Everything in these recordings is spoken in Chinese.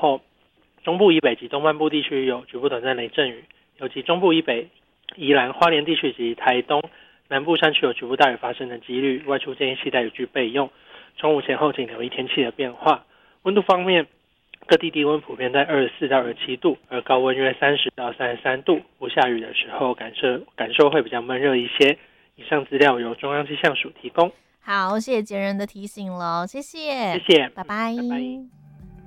后，中部以北及东半部地区有局部短暂雷阵雨，尤其中部以北、宜兰、花莲地区及台东南部山区有局部大雨发生的几率，外出建议携带雨具备用。中午前后请留意天气的变化。温度方面，各地低温普遍在24到27度，而高温约30到33度。不下雨的时候感受会比较闷热一些。以上资料由中央气象署提供。 好，谢谢杰人的提醒了，谢谢， 谢谢， 拜拜。 拜拜。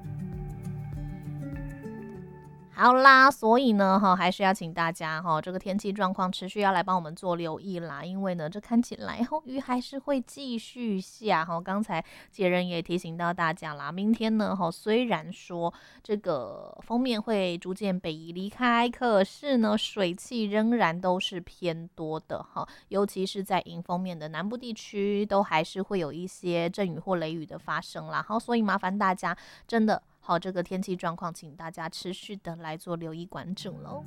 好啦，所以呢，还是要请大家这个天气状况持续要来帮我们做留意啦，因为呢，这看起来雨还是会继续下刚才杰人也提醒到大家啦，明天呢，虽然说这个锋面会逐渐北移离开，可是呢，水汽仍然都是偏多的尤其是在迎风面的南部地区，都还是会有一些阵雨或雷雨的发生啦。所以麻烦大家真的。好，这个天气状况，请大家持续的来做留意关注喽。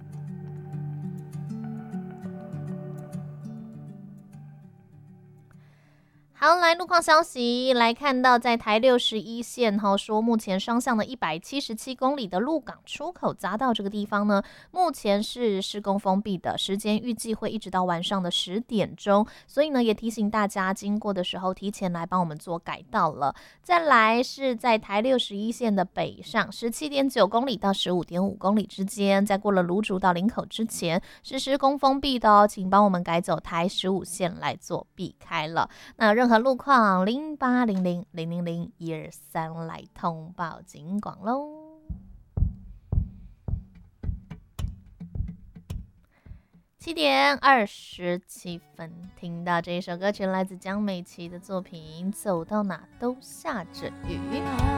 好，来路况消息，来看到在台61线说目前双向的177公里的鹿港出口匝道这个地方呢，目前是施工封闭的，时间预计会一直到晚上的10点钟，所以呢也提醒大家经过的时候提前来帮我们做改道了。再来是在台61线的北上17.9公里到15.5公里之间，在过了芦竹到林口之前是施工封闭的请帮我们改走台15线来做避开了。那任何路况0800000123来通报警广喽。7点27分，听到这一首歌曲来自江美琪的作品《走到哪都下着雨》。